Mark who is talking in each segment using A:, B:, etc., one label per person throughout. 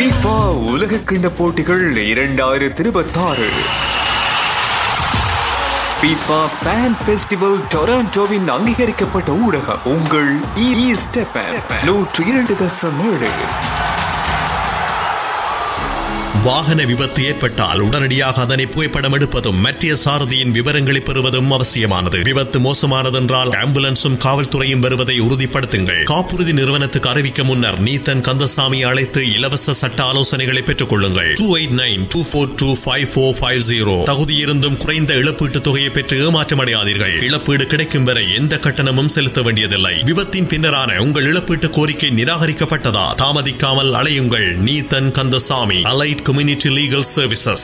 A: FIFA உலகக்கிண்ண போட்டிகள் 2026 FIFA Fan Festival டொராண்டோவின் அங்கீகரிக்கப்பட்ட ஊடகம் உங்கள் ESTFM 102.7.
B: வாகன விபத்து ஏற்பட்டால் உடனடியாக அதனை புகைப்படம் எடுப்பதும் மற்ற சாரதியின் விவரங்களை பெறுவதும் அவசியமானது. விபத்து மோசமானதென்றால் ஆம்புலன்ஸும் காவல்துறையும் வருவதை உறுதிப்படுத்துங்கள். காப்புறுதி நிறுவனத்துக்கு அறிவிக்க முன்னர் நீத்தன் கந்தசாமி அழைத்து இலவச சட்ட ஆலோசனைகளை பெற்றுக் கொள்ளுங்கள். 2892425450. தகுதியிருந்தும் குறைந்த இழப்பீட்டுத் தொகையை பெற்று ஏமாற்றமடையாதீர்கள். இழப்பீடு கிடைக்கும் வரை எந்த கட்டணமும் செலுத்த வேண்டியதில்லை. விபத்தின் பின்னரான உங்கள் இழப்பீட்டு கோரிக்கை நிராகரிக்கப்பட்டதா? தாமதிக்காமல் அலையுங்கள். Neethan Kandasamy, Allied Community Legal Services,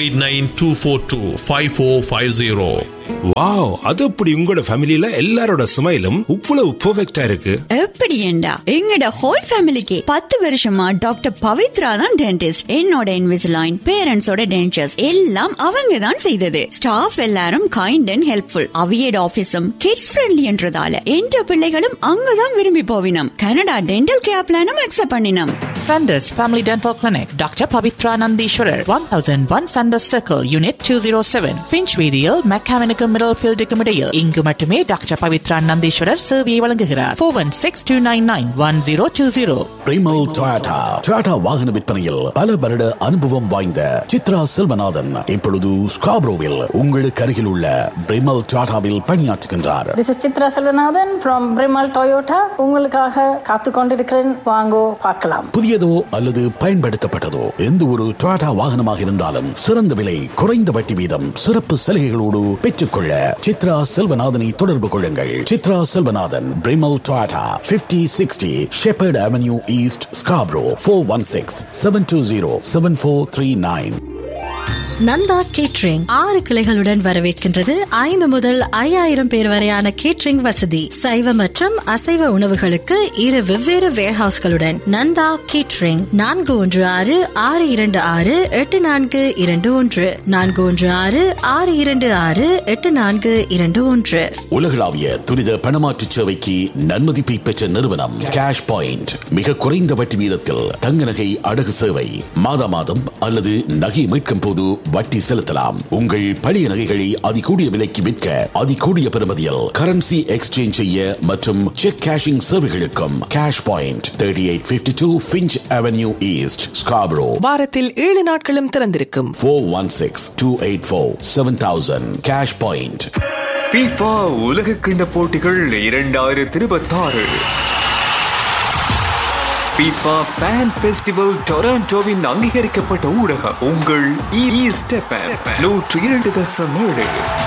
B: 2824255450.
C: Wow, அது அப்படி உங்களோட ஃபேமிலில எல்லாரோட ஸ்மைலும் இவ்வளவு பெர்ஃபெக்ட்டா இருக்கு.
D: எப்படி ஏண்டா எங்கட ஹோல் ஃபேமிலிக்கு 10 வருஷமா டாக்டர் பவித்ரா தான் டென்டிஸ்ட். என்னோட இன்விசிலைன், பேரண்ட்ஸோட டென்டர்ஸ் எல்லாம் அவங்க தான் செய்தது. ஸ்டாஃப் எல்லாரும் kind and helpful. அவியட் ஆபீஸும் kids friendly என்றதால என்ற பிள்ளைகளும் அங்கதான் விரும்பி போவினம். கனடா டென்டல் கேர் பிளானும் அக்செப்ட் பண்ணினோம்.
E: Sanders Family Dental Clinic, Dr. Pavitra Nandishwarar, 1001 Sanders Circle, Unit 207, Finchweedial, Mechanical Middlefield Decomedial. இங்கு மட்டுமே டாக்டர் பவித்ரா நந்தீஸ்வரர் சேவையை வழங்குகிறார். 4162991020.
F: பிரிமல் டொயோட்டா வாகன விற்பனையில் பல வருட அனுபவம் வாய்ந்த சித்ரா செல்வநாதன் இப்பொழுது ஸ்காப்ரோவில் உங்களுக்கு அருகில் உள்ள பிரிமல் டொயோட்டாவில் பணியாற்றுகின்றார்.
G: This is Chitra Selvanathan from Brimal Toyota. உங்களுக்காக காத்துக் கொண்டிருக்கிறேன், வாங்கோ பார்க்கலாம்.
F: புதியதோ அல்லது பயன்படுத்தப்பட்டதோ எந்த ஒரு டொயோட்டா வாகனமாக இருந்தாலும் சிறந்த விலை, குறைந்த வட்டி வீதம், சிறப்பு சலுகைகளோடு பெற்றுக்கொள்ள சித்ரா செல்வநாதனை தொடர்பு கொள்ளுங்கள். Chitra Selvanathan, பிரிமல் Toyota, 5060 shepherd avenue east, Scarborough. 416-720-7439.
H: Nanda catering 6 கிளைகளுடன் வரவேற்கின்றது. 5 முதல் 5000 பேர் வரையான கேட்டரிங் வசதி. சைவ மற்றும் அசைவ உணவுகளுக்கு 2 வெவ்வேறு வேர்ஹவுஸ்களுடன் நந்தா கேட்டரிங். 416-626-8421 416-626-8421.
F: உலகளாவிய துரித பணமாற்று சேவைக்கு நன்மதிப்பை பெற்ற நிறுவனம் கேஷ் பாயிண்ட். மிக குறைந்த வட்டி வீதத்தில் தங்க நகை அடகு சேவை. மாதா மாதம் அல்லது நகை மீட்கும் போது வட்டி செலுத்தலாம். உங்கள் பழைய நகைகளை அதிகூடிய விலைக்கு விற்க, அதிகூடிய பெறுமதியில் கரன்சி எக்ஸ்சேஞ்ச் செய்ய மற்றும் check cashing சேவைகளுக்கும் cash point. 3852 Finch Avenue East, Scarborough.
I: வாரத்தில் 7 நாட்களும் திறந்திருக்கும்.
F: 416-284-7000. Cash point.
A: FIFA உலகக்கிண்ண போட்டிகள் 2026 FIFA Fan Festival டொராண்டோவின் அங்கீகரிக்கப்பட்ட ஊடகம் உங்கள் ESTFM 102.7.